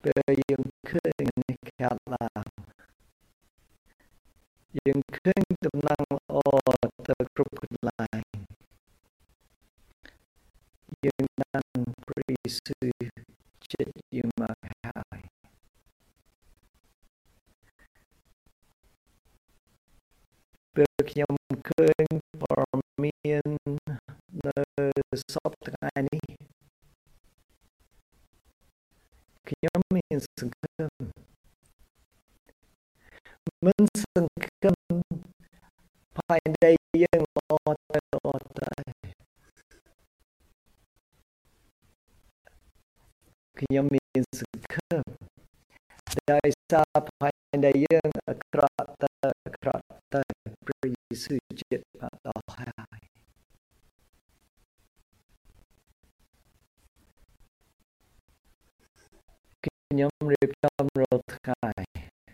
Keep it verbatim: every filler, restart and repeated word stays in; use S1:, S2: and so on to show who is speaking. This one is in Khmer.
S1: ពេលយើងឃើញនេះកើតឡើងយើងឃើញដំណឹងល្អទៅគ្រប់កន្លែងយើងដឹងព្រះយេស៊ូវចិត្តយើងមកហើយពេលខ្ញុំឃើញព័ត៌មាននៅសពថ្ងៃនេះខ្ញុំមានសង្ឃឹមមិនសង្ឃឹមផែនដីយើងល្អទៅល្អទៅខ្ញុំមានសង្ឃឹមដោយសារផែនដីយើងអាក្រក់ទៅអាក្រក់ទៅព្រះយេស៊ូវចិត្តមកដល់ហើយខ្ញុំរៀបចំរាល់ថ្ងៃ